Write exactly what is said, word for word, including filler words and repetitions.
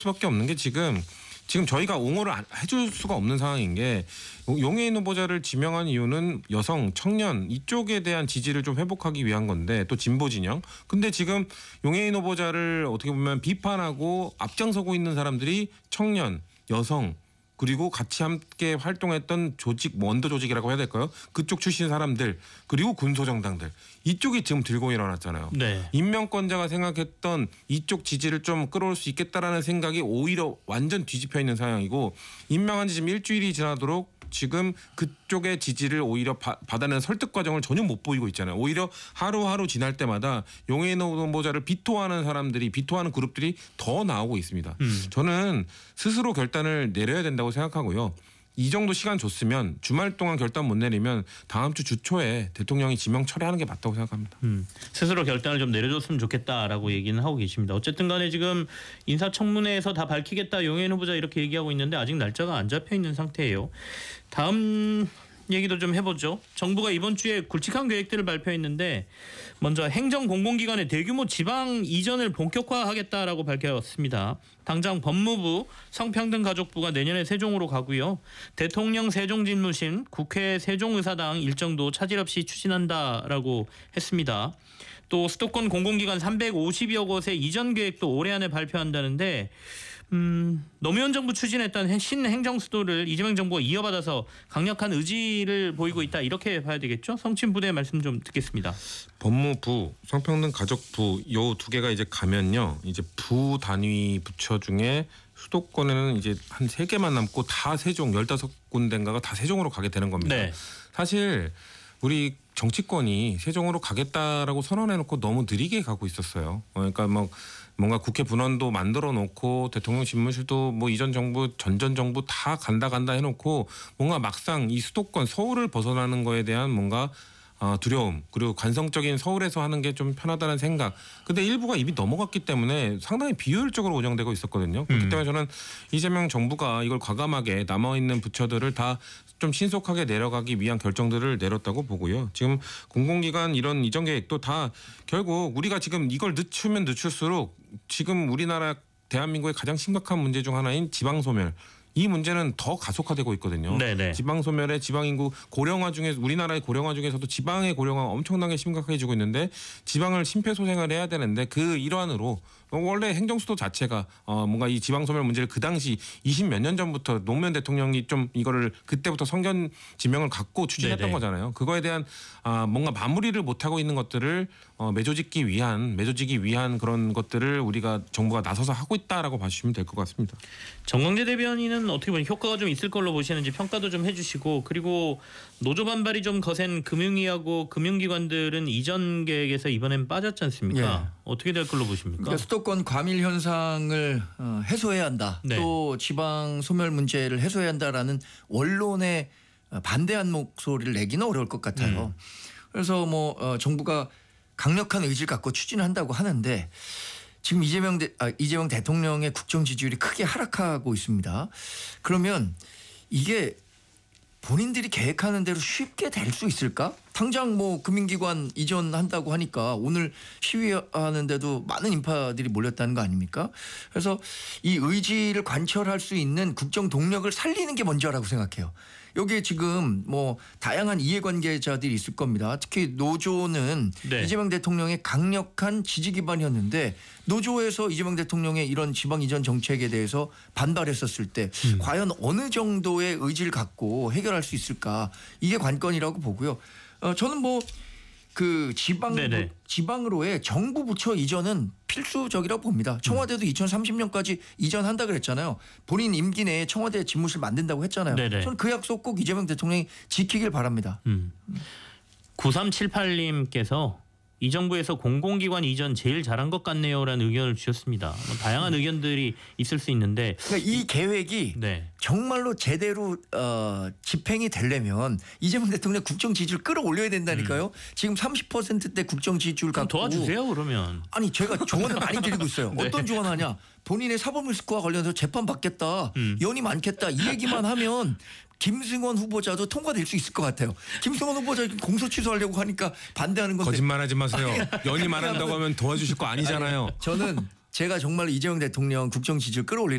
수밖에 없는 게 지금 지금 저희가 옹호를 해줄 수가 없는 상황인 게 용해인 후보자를 지명한 이유는 여성, 청년 이쪽에 대한 지지를 좀 회복하기 위한 건데 또 진보 진영. 근데 지금 용해인 후보자를 어떻게 보면 비판하고 앞장서고 있는 사람들이 청년, 여성 그리고 같이 함께 활동했던 조직, 뭐 원더 조직이라고 해야 될까요? 그쪽 출신 사람들 그리고 군소정당들 이쪽이 지금 들고 일어났잖아요. 네. 임명권자가 생각했던 이쪽 지지를 좀 끌어올 수 있겠다라는 생각이 오히려 완전 뒤집혀 있는 상황이고 임명한 지 지금 일주일이 지나도록 지금 그쪽의 지지를 오히려 바, 받아내는 설득 과정을 전혀 못 보이고 있잖아요. 오히려 하루하루 지날 때마다 용해인 후보자를 비토하는 사람들이 비토하는 그룹들이 더 나오고 있습니다. 음. 저는 스스로 결단을 내려야 된다고 생각하고요. 이 정도 시간 줬으면 주말 동안 결단 못 내리면 다음 주 주초에 대통령이 지명 철회하는 게 맞다고 생각합니다. 음, 스스로 결단을 좀 내려줬으면 좋겠다라고 얘기는 하고 계십니다. 어쨌든 간에 지금 인사청문회에서 다 밝히겠다 용해인 후보자 이렇게 얘기하고 있는데 아직 날짜가 안 잡혀 있는 상태예요. 다음 얘기도 좀 해보죠. 정부가 이번 주에 굵직한 계획들을 발표했는데 먼저 행정 공공기관의 대규모 지방 이전을 본격화하겠다라고 밝혔습니다. 당장 법무부, 성평등가족부가 내년에 세종으로 가고요. 대통령 세종집무실, 국회 세종의사당 일정도 차질 없이 추진한다라고 했습니다. 또 수도권 공공기관 삼백오십여 곳의 이전 계획도 올해 안에 발표한다는데 음, 노무현 정부 추진했던 신행정 수도를 이재명 정부가 이어받아서 강력한 의지를 보이고 있다 이렇게 봐야 되겠죠? 성친 부대의 말씀 좀 듣겠습니다. 법무부, 성평등가족부 요 두 개가 이제 가면요, 이제 부 단위 부처 중에 수도권에는 이제 한 세 개만 남고 다 세종 열다섯 군데인가가 다 세종으로 가게 되는 겁니다. 네. 사실 우리 정치권이 세종으로 가겠다라고 선언해놓고 너무 느리게 가고 있었어요. 그러니까 뭐 뭔가 국회 분원도 만들어 놓고 대통령 집무실도 뭐 이전 정부 전전 정부 다 간다 간다 해놓고 뭔가 막상 이 수도권 서울을 벗어나는 거에 대한 뭔가 어, 두려움 그리고 관성적인 서울에서 하는 게 좀 편하다는 생각. 근데 일부가 이미 넘어갔기 때문에 상당히 비효율적으로 운영되고 있었거든요. 그렇기 음. 때문에 저는 이재명 정부가 이걸 과감하게 남아있는 부처들을 다 좀 신속하게 내려가기 위한 결정들을 내렸다고 보고요. 지금 공공기관 이런 이전 계획도 다 결국 우리가 지금 이걸 늦추면 늦출수록 지금 우리나라 대한민국의 가장 심각한 문제 중 하나인 지방소멸. 이 문제는 더 가속화되고 있거든요. 네네. 지방소멸의 지방인구 고령화 중에 우리나라의 고령화 중에서도 지방의 고령화가 엄청나게 심각해지고 있는데 지방을 심폐소생을 해야 되는데 그 일환으로 원래 행정수도 자체가 어 뭔가 이 지방소멸 문제를 그 당시 이십 몇 년 전부터 노무현 대통령이 좀 이거를 그때부터 성견 지명을 갖고 추진했던 네네. 거잖아요. 그거에 대한 아 뭔가 마무리를 못하고 있는 것들을 어 매조짓기 위한 매조지기 위한 그런 것들을 우리가 정부가 나서서 하고 있다라고 봐주시면 될 것 같습니다. 정광재 대변인은 어떻게 보면 효과가 좀 있을 걸로 보시는지 평가도 좀 해주시고 그리고 노조 반발이 좀 거센 금융위하고 금융기관들은 이전 계획에서 이번엔 빠졌지 않습니까? 예. 어떻게 될 걸로 보십니까? 그러니까 수도권 과밀 현상을 어, 해소해야 한다. 네. 또 지방 소멸 문제를 해소해야 한다라는 원론에 반대한 목소리를 내기는 어려울 것 같아요. 음. 그래서 뭐 어, 정부가 강력한 의지를 갖고 추진한다고 하는데 지금 이재명, 대, 아, 이재명 대통령의 국정 지지율이 크게 하락하고 있습니다. 그러면 이게 본인들이 계획하는 대로 쉽게 될 수 있을까? 당장 뭐 금융기관 이전한다고 하니까 오늘 시위하는데도 많은 인파들이 몰렸다는 거 아닙니까? 그래서 이 의지를 관철할 수 있는 국정 동력을 살리는 게 먼저라고 생각해요. 여기에 지금 뭐 다양한 이해관계자들이 있을 겁니다. 특히 노조는 네. 이재명 대통령의 강력한 지지 기반이었는데 노조에서 이재명 대통령의 이런 지방 이전 정책에 대해서 반발했었을 때 음. 과연 어느 정도의 의지를 갖고 해결할 수 있을까? 이게 관건이라고 보고요. 어, 저는 뭐 그 지방 네네. 지방으로의 정부 부처 이전은 필수적이라고 봅니다. 청와대도 이천삼십 년까지 이전한다 그랬잖아요. 본인 임기 내에 청와대 집무실 만든다고 했잖아요. 네네. 저는 그 약속 꼭 이재명 대통령이 지키길 바랍니다. 음. 구삼칠팔 님께서 이 정부에서 공공기관 이전 제일 잘한 것 같네요라는 의견을 주셨습니다. 뭐 다양한 의견들이 있을 수 있는데 그러니까 이 계획이 네. 정말로 제대로 어, 집행이 되려면 이재명 대통령 국정 지지율 끌어올려야 된다니까요. 음. 지금 삼십 퍼센트대 국정 지지율 갖고 도와주세요 그러면. 아니 제가 조언을 많이 드리고 있어요. 네. 어떤 조언하냐. 본인의 사법리스크와 관련해서 재판 받겠다. 음. 연이 많겠다. 이 얘기만 하면 김승원 후보자도 통과될 수 있을 것 같아요. 김승원 후보자 공소 취소하려고 하니까 반대하는 건데. 거짓말하지 마세요. 연이 많한다고 하면 도와주실 거 아니잖아요. 아니, 저는 제가 정말 이재명 대통령 국정 지지를 끌어올리